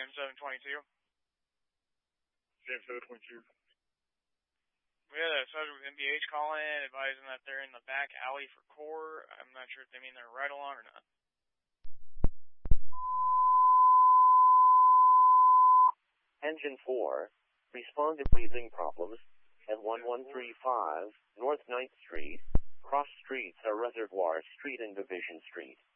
Sam 722. Sam 722. We had a subject with MPH call in advising that they're in the back alley for core. I'm not sure if they mean they're right along or not. Engine 4, respond to breathing problems at 1135 North 9th Street, cross streets are Reservoir Street and Division Street.